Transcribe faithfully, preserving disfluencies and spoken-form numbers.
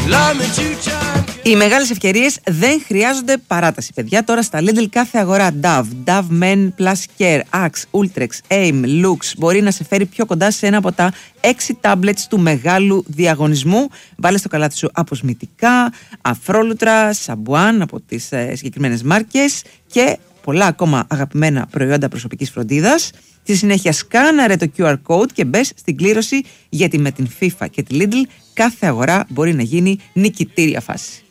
Οι μεγάλες ευκαιρίες δεν χρειάζονται παράταση, παιδιά. Τώρα στα Lidl κάθε αγορά Dove, Dove Men Plus Care, Axe, Ultrex, Aim, Lux μπορεί να σε φέρει πιο κοντά σε ένα από τα έξι tablets του μεγάλου διαγωνισμού. Βάλε στο καλάθι σου αποσμητικά, αφρόλουτρα, σαμπουάν από τις ε, συγκεκριμένες μάρκες και πολλά ακόμα αγαπημένα προϊόντα προσωπικής φροντίδας. Στη συνέχεια σκάναρε το κιου αρ code και μπες στην κλήρωση, γιατί με την FIFA και τη Lidl κάθε αγορά μπορεί να γίνει νικητήρια φάση.